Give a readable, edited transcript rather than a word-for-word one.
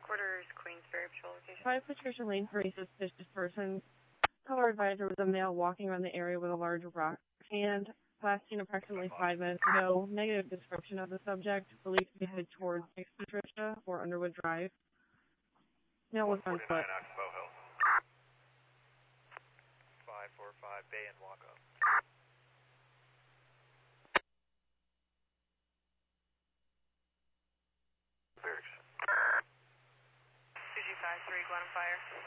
Quarters, Queensbury Patrol location. 5 Patricia Lane for a suspicious person. Caller advisor was a male walking around the area with a large rock hand. Last seen approximately 5 minutes ago. Negative description of the subject. Believed to be headed towards 6 Patricia or Underwood Drive. Male was on foot. 49 Oxbow Hill. 545 Bay and walk up. Did you 5-3, go on fire?